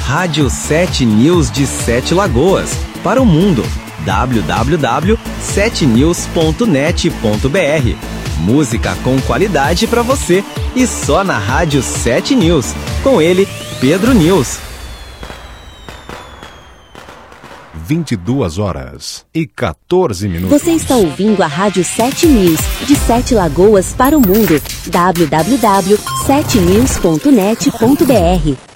Rádio 7 News de Sete Lagoas, para o mundo. www.7news.net.br. Música com qualidade para você e só na Rádio 7 News. Com ele, Pedro News. 22h14. Você está ouvindo a Rádio 7 News, de Sete Lagoas para o mundo. www.7news.net.br.